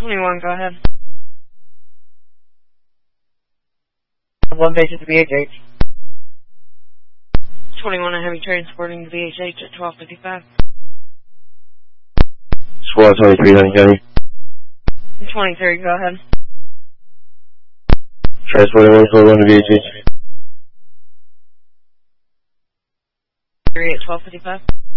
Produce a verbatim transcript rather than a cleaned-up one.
twenty-one, go ahead. One base at the B H H. twenty-one, I have you transporting to B H H at twelve fifty-five. Squad twenty-three, Honey County. twenty-three, go ahead. Transporting one forty-one to B H H. three at twelve fifty-five.